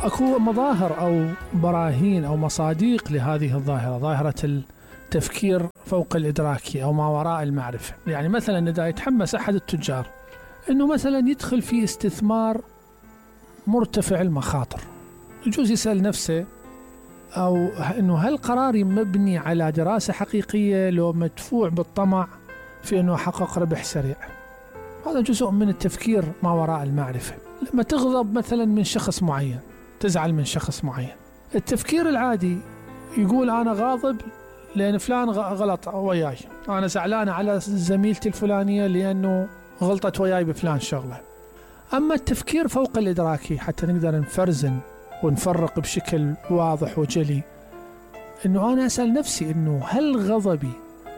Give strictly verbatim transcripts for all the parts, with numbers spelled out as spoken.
أكو مظاهر أو براهين أو مصادق لهذه الظاهرة، ظاهرة التفكير فوق الإدراكي أو ما وراء المعرفة. يعني مثلا إذا يتحمس أحد التجار أنه مثلا يدخل في استثمار مرتفع المخاطر، يجوز يسأل نفسه أو أنه هل قراري مبني على دراسة حقيقية لو مدفوع بالطمع في أنه أحقق ربح سريع. هذا جزء من التفكير ما وراء المعرفة. لما تغضب مثلا من شخص معين، تزعل من شخص معين، التفكير العادي يقول أنا غاضب لأن فلان غلط وياي، أنا زعلان على زميلتي الفلانية لأنه غلطت وياي بفلان شغلة. أما التفكير فوق الإدراكي حتى نقدر نفرزن ونفرق بشكل واضح وجلي، أنه أنا أسأل نفسي أنه هل غضبي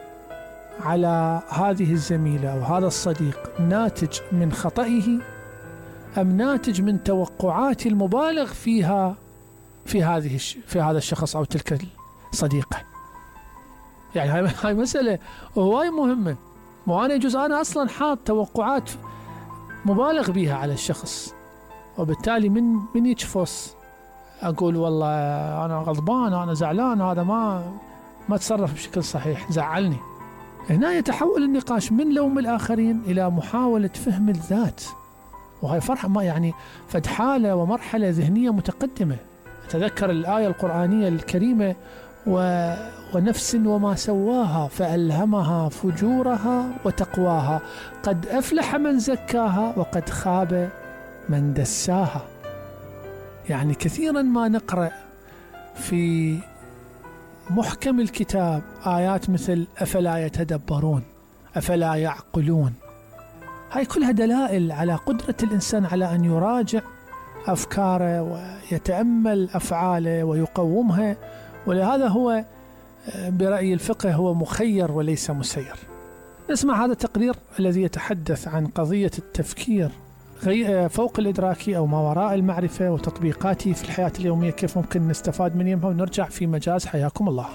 على هذه الزميلة أو هذا الصديق ناتج من خطئه أم ناتج من توقعاتي المبالغ فيها في هذه في هذا الشخص أو تلك الصديقة. يعني هاي هاي مسألة هواي مهمة. مو أنا يجوز أنا أصلا حاط توقعات مبالغ بها على الشخص، وبالتالي من من يتفص أقول والله أنا غضبان، أنا زعلان، هذا ما ما تصرف بشكل صحيح، زعلني. هنا يتحول النقاش من لوم الآخرين إلى محاولة فهم الذات، وهي فرح ما يعني فد حالة ومرحلة ذهنية متقدمة. أتذكر الآية القرآنية الكريمة و... ونفس وما سواها فألهمها فجورها وتقواها قد أفلح من زكاها وقد خاب من دساها. يعني كثيرا ما نقرأ في محكم الكتاب آيات مثل أفلا يتدبرون، أفلا يعقلون. هاي كلها دلائل على قدرة الإنسان على أن يراجع أفكاره ويتأمل أفعاله ويقومها، ولهذا هو برأي الفقه هو مخير وليس مسير. نسمع هذا التقرير الذي يتحدث عن قضية التفكير فوق الإدراكي أو ما وراء المعرفة وتطبيقاته في الحياة اليومية، كيف ممكن نستفاد منها، ونرجع في مجاز. حياكم الله.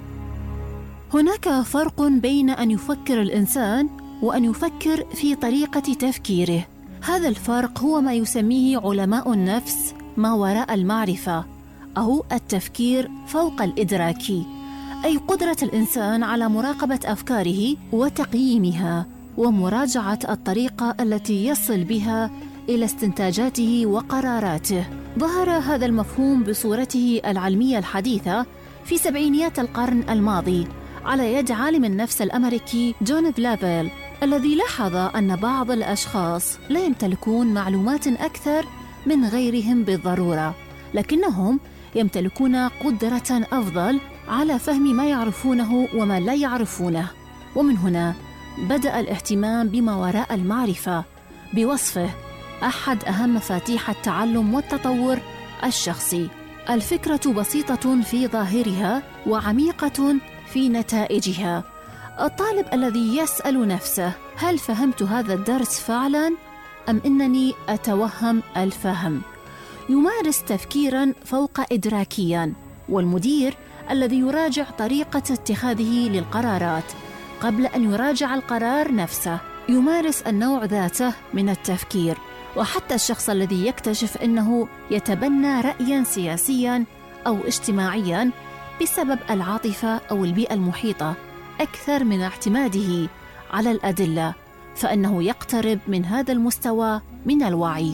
هناك فرق بين أن يفكر الإنسان وأن يفكر في طريقة تفكيره. هذا الفرق هو ما يسميه علماء النفس ما وراء المعرفة أو التفكير فوق الإدراكي، أي قدرة الإنسان على مراقبة أفكاره وتقييمها ومراجعة الطريقة التي يصل بها إلى استنتاجاته وقراراته. ظهر هذا المفهوم بصورته العلمية الحديثة في سبعينيات القرن الماضي على يد عالم النفس الأمريكي جون فلافيل، الذي لاحظ أن بعض الأشخاص لا يمتلكون معلومات أكثر من غيرهم بالضرورة، لكنهم يمتلكون قدرة أفضل على فهم ما يعرفونه وما لا يعرفونه. ومن هنا بدأ الاهتمام بما وراء المعرفة بوصفه أحد أهم مفاتيح التعلم والتطور الشخصي. الفكرة بسيطة في ظاهرها وعميقة في نتائجها. الطالب الذي يسأل نفسه هل فهمت هذا الدرس فعلا أم إنني أتوهم الفهم، يمارس تفكيرا فوق إدراكيا. والمدير الذي يراجع طريقة اتخاذه للقرارات قبل أن يراجع القرار نفسه يمارس النوع ذاته من التفكير. وحتى الشخص الذي يكتشف أنه يتبنى رأيا سياسيا أو اجتماعيا بسبب العاطفة أو البيئة المحيطة أكثر من اعتماده على الأدلة، فإنه يقترب من هذا المستوى من الوعي.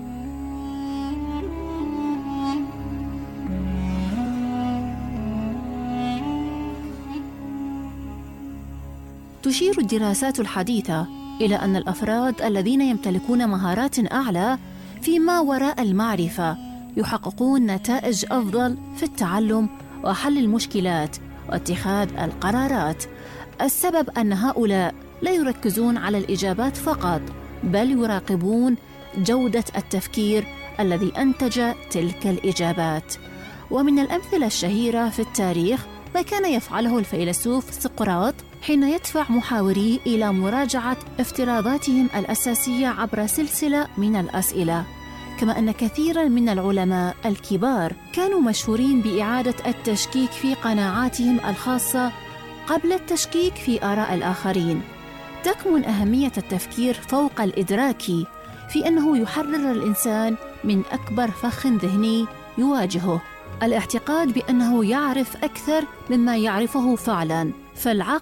تشير الدراسات الحديثة إلى أن الأفراد الذين يمتلكون مهارات أعلى فيما وراء المعرفة يحققون نتائج أفضل في التعلم وحل المشكلات واتخاذ القرارات. السبب أن هؤلاء لا يركزون على الإجابات فقط، بل يراقبون جودة التفكير الذي أنتج تلك الإجابات. ومن الأمثلة الشهيرة في التاريخ ما كان يفعله الفيلسوف سقراط حين يدفع محاوريه إلى مراجعة افتراضاتهم الأساسية عبر سلسلة من الأسئلة. كما أن كثيراً من العلماء الكبار كانوا مشهورين بإعادة التشكيك في قناعاتهم الخاصة قبل التشكيك في آراء الآخرين. تكمن أهمية التفكير فوق الإدراكي في أنه يحرر الإنسان من أكبر فخ ذهني يواجهه، الاعتقاد بأنه يعرف أكثر مما يعرفه فعلاً. فالعقل